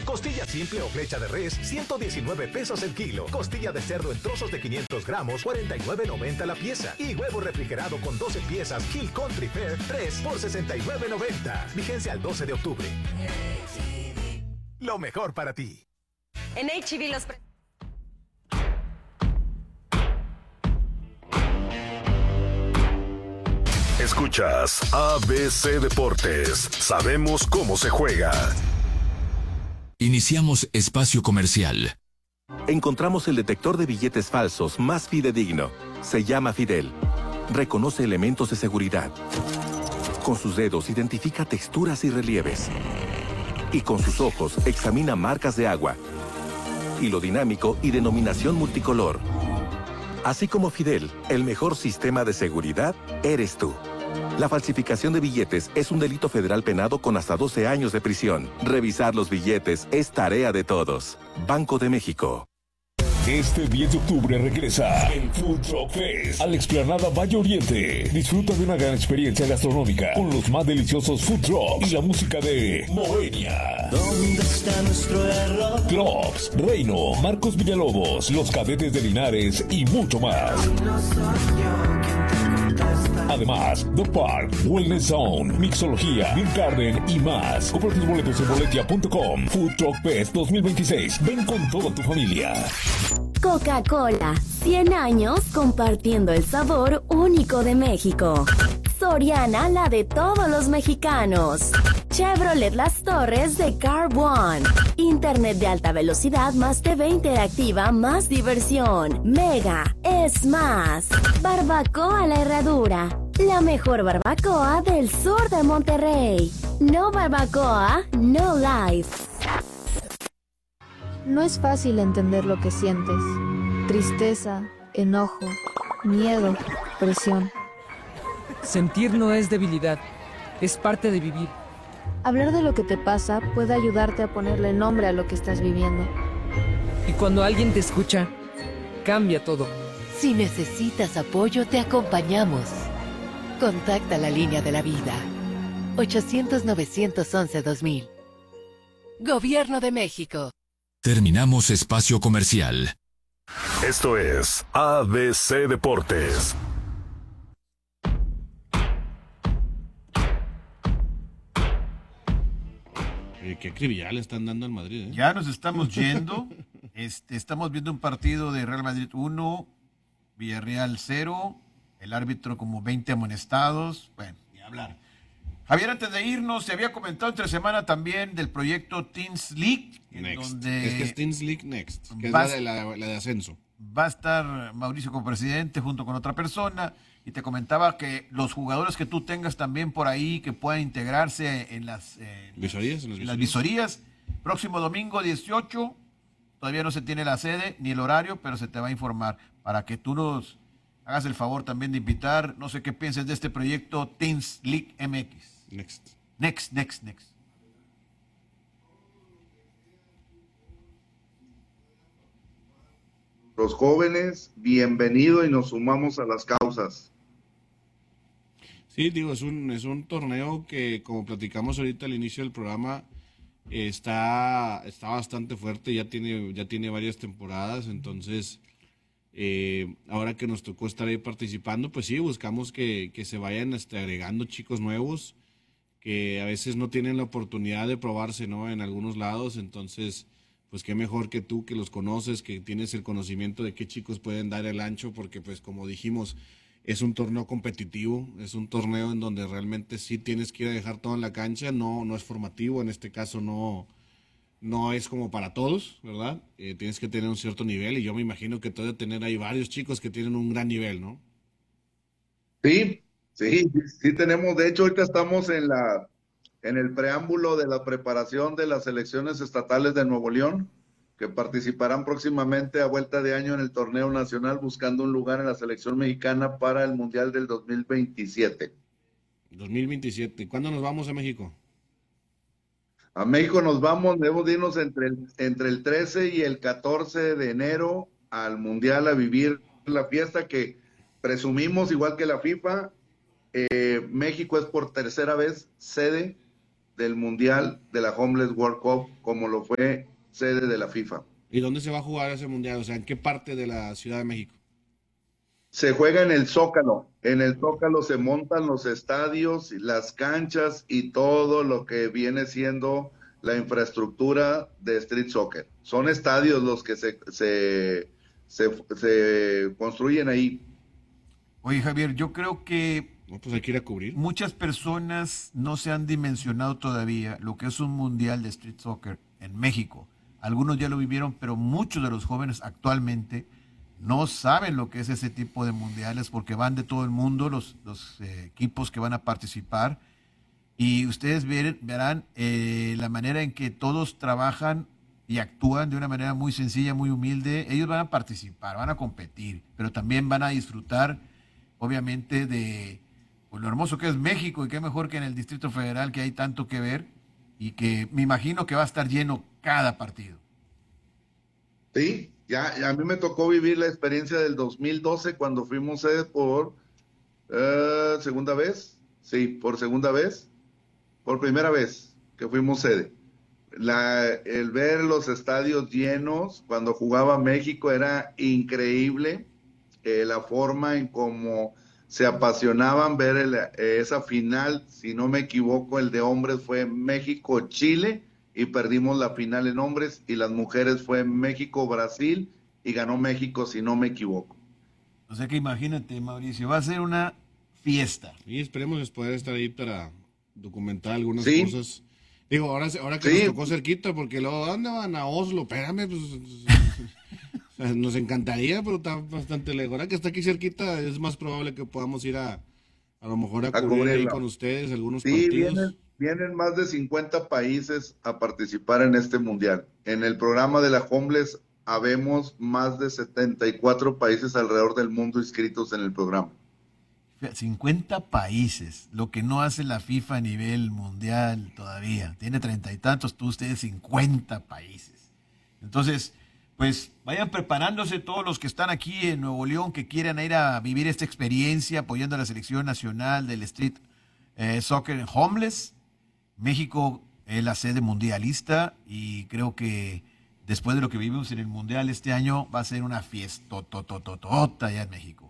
Costilla simple o flecha de res, 119 pesos el kilo. Costilla de cerdo en trozos de 500 gramos, 49.90 la pieza. Y huevo refrigerado con 12 piezas Hill Country Fair, 3 por 69.90. Vigencia al 12 de octubre. Lo mejor para ti. En H-E-B los Escuchas ABC Deportes. Sabemos cómo se juega. Iniciamos espacio comercial. Encontramos el detector de billetes falsos más fidedigno. Se llama Fidel. Reconoce elementos de seguridad. Con sus dedos identifica texturas y relieves. Y con sus ojos examina marcas de agua. Hilo dinámico y denominación multicolor. Así como Fidel, el mejor sistema de seguridad eres tú. La falsificación de billetes es un delito federal penado con hasta 12 años de prisión. Revisar los billetes es tarea de todos. Banco de México. Este 10 de octubre regresa el Food Truck Fest a la explanada Valle Oriente. Disfruta de una gran experiencia gastronómica con los más deliciosos food trucks y la música de Moenia. ¿Dónde está nuestro error? Clocks, Reino, Marcos Villalobos, Los Cadetes de Linares y mucho más. Además, The Park, Wellness Zone, Mixología, Beer Garden y más. Compra tus boletos en boletia.com. Food Truck Fest 2026. Ven con toda tu familia. Coca-Cola, 100 años compartiendo el sabor único de México. Soriana, la de todos los mexicanos. Chevrolet Las Torres de Car One. Internet de alta velocidad más TV interactiva más diversión. Mega es más. Barbacoa La Herradura. La mejor barbacoa del sur de Monterrey. No barbacoa, no life. No es fácil entender lo que sientes. Tristeza, enojo, miedo, presión. Sentir no es debilidad, es parte de vivir. Hablar de lo que te pasa puede ayudarte a ponerle nombre a lo que estás viviendo. Y cuando alguien te escucha, cambia todo. Si necesitas apoyo, te acompañamos. Contacta la línea de la vida. 800-911-2000. Gobierno de México. Terminamos espacio comercial. Esto es ABC Deportes. Qué acribillada le están dando al Madrid, ¿eh? Ya nos estamos yendo. Estamos viendo un partido de Real Madrid 1, Villarreal 0, el árbitro como 20 amonestados. Bueno, ni hablar. Javier, antes de irnos, se había comentado entre semana también del proyecto Teens League. Next. Donde es que es Teens League Next, que es la de ascenso. Va a estar Mauricio como presidente junto con otra persona. Y te comentaba que los jugadores que tú tengas también por ahí que puedan integrarse en las visorías. Próximo domingo 18, todavía no se tiene la sede ni el horario, pero se te va a informar para que tú nos hagas el favor también de invitar. No sé qué piensas de este proyecto Teens League MX. Next. Los jóvenes, bienvenido y nos sumamos a las causas. Sí, digo, es un torneo que, como platicamos ahorita al inicio del programa, está bastante fuerte, ya tiene varias temporadas, entonces ahora que nos tocó estar ahí participando, pues sí, buscamos que se vayan agregando chicos nuevos, que a veces no tienen la oportunidad de probarse, ¿no? En algunos lados, entonces, pues qué mejor que tú, que los conoces, que tienes el conocimiento de qué chicos pueden dar el ancho, porque pues como dijimos, es un torneo competitivo, es un torneo en donde realmente sí tienes que ir a dejar todo en la cancha, no es formativo, en este caso no es como para todos, ¿verdad? Tienes que tener un cierto nivel y yo me imagino que todavía tener ahí varios chicos que tienen un gran nivel, ¿no? Sí tenemos, de hecho ahorita estamos en el preámbulo de la preparación de las elecciones estatales de Nuevo León, que participarán próximamente a vuelta de año en el torneo nacional buscando un lugar en la selección mexicana para el Mundial del 2027. 2027. ¿Cuándo nos vamos a México? A México nos vamos, debemos irnos entre el 13 y el 14 de enero al Mundial a vivir la fiesta que presumimos, igual que la FIFA. México es por tercera vez sede del Mundial de la Homeless World Cup, como lo fue sede de la FIFA. ¿Y dónde se va a jugar ese Mundial? O sea, ¿en qué parte de la Ciudad de México? Se juega en el Zócalo. En el Zócalo se montan los estadios, las canchas y todo lo que viene siendo la infraestructura de street soccer. Son estadios los que se construyen ahí. Oye, Javier, yo creo que no, pues hay que ir a cubrir. Muchas personas no se han dimensionado todavía lo que es un mundial de street soccer en México. Algunos ya lo vivieron, pero muchos de los jóvenes actualmente no saben lo que es ese tipo de mundiales porque van de todo el mundo los equipos que van a participar y ustedes verán la manera en que todos trabajan y actúan de una manera muy sencilla, muy humilde. Ellos van a participar, van a competir, pero también van a disfrutar obviamente de pues, lo hermoso que es México y qué mejor que en el Distrito Federal que hay tanto que ver y que me imagino que va a estar lleno cada partido. Sí, ya a mí me tocó vivir la experiencia del 2012 cuando fuimos sede por segunda vez, sí, por segunda vez, por primera vez que fuimos sede. El ver los estadios llenos cuando jugaba México era increíble, la forma en cómo se apasionaban ver esa final, si no me equivoco, el de hombres fue México-Chile y perdimos la final en hombres, y las mujeres fue México-Brasil y ganó México, si no me equivoco. O sea que imagínate, Mauricio, va a ser una fiesta. Y esperemos poder estar ahí para documentar algunas Sí. cosas. Digo, ahora que Sí. nos tocó cerquita, porque luego, ¿dónde van? A Oslo, espérame, pues... O sea, nos encantaría, pero está bastante lejos. Ahora que está aquí cerquita, es más probable que podamos ir a lo mejor a cubrir ahí con ustedes algunos Sí, partidos. vienen más de 50 países a participar en este mundial. En el programa de la Homeless habemos más de 74 países alrededor del mundo inscritos en el programa. 50 países, lo que no hace la FIFA a nivel mundial todavía. Tiene 30 y tantos, ustedes 50 países. Entonces, pues vayan preparándose todos los que están aquí en Nuevo León, que quieran ir a vivir esta experiencia apoyando a la selección nacional del Street Soccer en Homeless. México es la sede mundialista y creo que después de lo que vivimos en el mundial este año va a ser una fiesta allá en México.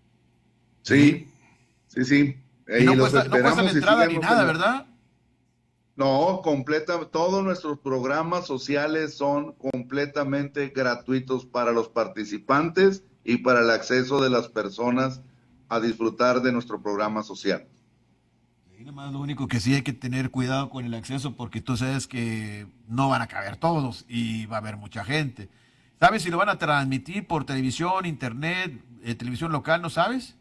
Sí, sí. Y no cuesta la entrada ni nada, ¿verdad? No, todos nuestros programas sociales son completamente gratuitos para los participantes y para el acceso de las personas a disfrutar de nuestro programa social. Y nada más lo único que sí hay que tener cuidado con el acceso porque tú sabes que no van a caber todos y va a haber mucha gente. ¿Sabes si lo van a transmitir por televisión, internet, televisión local, no sabes?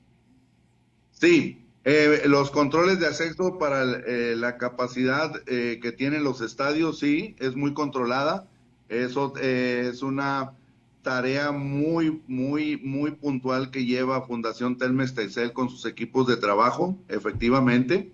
Sí. Los controles de acceso para la capacidad que tienen los estadios, sí, es muy controlada. Eso es una tarea muy puntual que lleva Fundación Telmex Telcel con sus equipos de trabajo, efectivamente.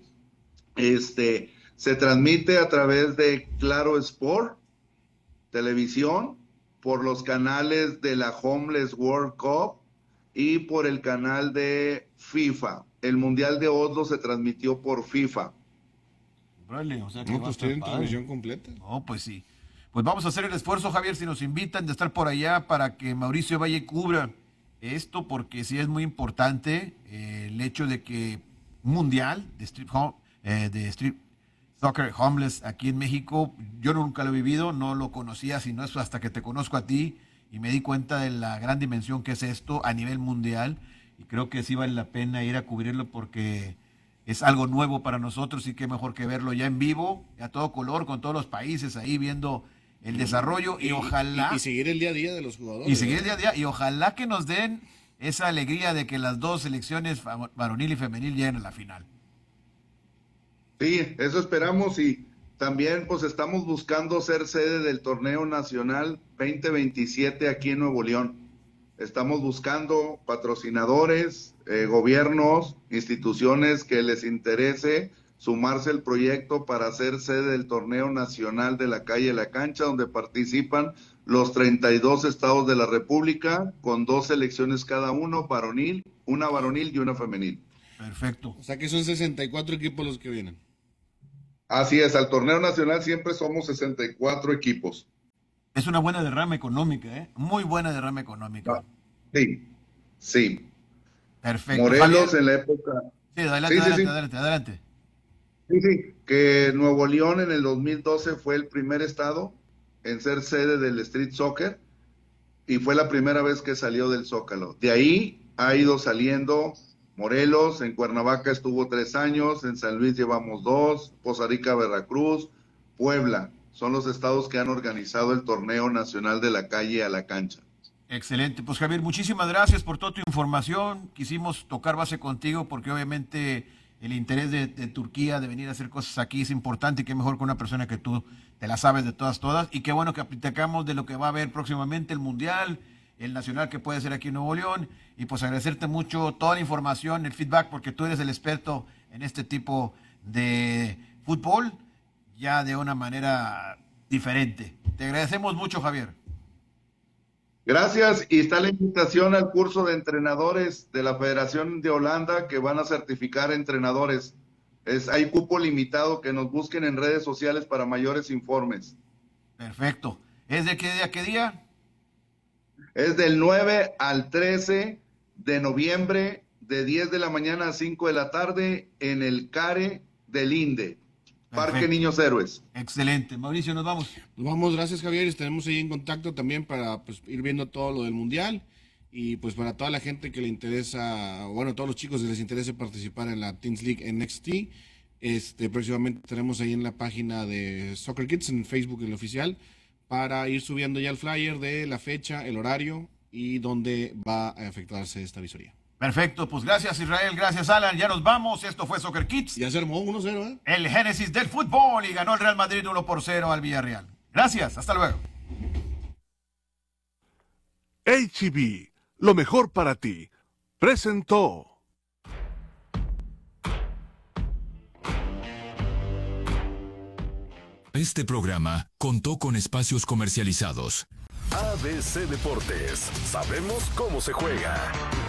Se transmite a través de Claro Sport, televisión, por los canales de la Homeless World Cup y por el canal de FIFA. El Mundial de Oslo se transmitió por FIFA. Vale, o sea que no, pues tienen transmisión completa. No, pues sí. Pues vamos a hacer el esfuerzo, Javier, si nos invitan de estar por allá para que Mauricio vaya y cubra esto, porque sí es muy importante el hecho de que un mundial de street soccer homeless aquí en México, yo nunca lo he vivido, no lo conocía, sino eso hasta que te conozco a ti y me di cuenta de la gran dimensión que es esto a nivel mundial. Y creo que sí vale la pena ir a cubrirlo porque es algo nuevo para nosotros y qué mejor que verlo ya en vivo, a todo color, con todos los países ahí viendo el desarrollo y ojalá... Y seguir el día a día de los jugadores. Y seguir el día a día y ojalá que nos den esa alegría de que las dos selecciones, varonil y femenil, lleguen a la final. Sí, eso esperamos y también pues estamos buscando ser sede del Torneo Nacional 2027 aquí en Nuevo León. Estamos buscando patrocinadores, gobiernos, instituciones que les interese sumarse al proyecto para ser sede del Torneo Nacional de la Calle La Cancha, donde participan los 32 estados de la República, con 2 selecciones cada uno, una varonil y una femenil. Perfecto. O sea que son 64 equipos los que vienen. Así es, al torneo nacional siempre somos 64 equipos. Es una buena derrama económica, ¿eh? Muy buena derrama económica. Sí. Perfecto. Morelos Javier. en la época... Sí, adelante. Sí, que Nuevo León en el 2012 fue el primer estado en ser sede del Street Soccer y fue la primera vez que salió del Zócalo. De ahí ha ido saliendo Morelos, en Cuernavaca estuvo 3 años, en San Luis llevamos 2, Poza Rica, Veracruz, Puebla. Son los estados que han organizado el torneo nacional de la calle a la cancha. Excelente. Pues Javier, muchísimas gracias por toda tu información. Quisimos tocar base contigo porque obviamente el interés de Turquía de venir a hacer cosas aquí es importante y qué mejor que una persona que tú te la sabes de todas. Y qué bueno que platicamos de lo que va a haber próximamente, el Mundial, el Nacional que puede ser aquí en Nuevo León. Y pues agradecerte mucho toda la información, el feedback, porque tú eres el experto en este tipo de fútbol ya de una manera diferente. Te agradecemos mucho, Javier. Gracias, y está la invitación al curso de entrenadores de la Federación de Holanda que van a certificar entrenadores. Hay cupo limitado, que nos busquen en redes sociales para mayores informes. Perfecto. ¿Es de qué día a qué día? Es del 9 al 13 de noviembre, de 10 de la mañana a 5 de la tarde, en el CARE del INDE. Parque Perfecto. Niños Héroes. Excelente. Mauricio, nos vamos. Nos vamos, gracias Javier, estaremos ahí en contacto también para ir viendo todo lo del Mundial y pues para toda la gente que le interesa, bueno, todos los chicos que les interese participar en la Teens League NXT, próximamente estaremos ahí en la página de Soccer Kids, en Facebook, en el oficial, para ir subiendo ya el flyer de la fecha, el horario y dónde va a efectuarse esta visoría. Perfecto, pues gracias Israel, gracias Alan, ya nos vamos, esto fue Soccer Kids. Ya se armó 1-0, El génesis del fútbol y ganó el Real Madrid 1-0 al Villarreal. Gracias, hasta luego. H-E-B, lo mejor para ti, presentó. Este programa contó con espacios comercializados. ABC Deportes, sabemos cómo se juega.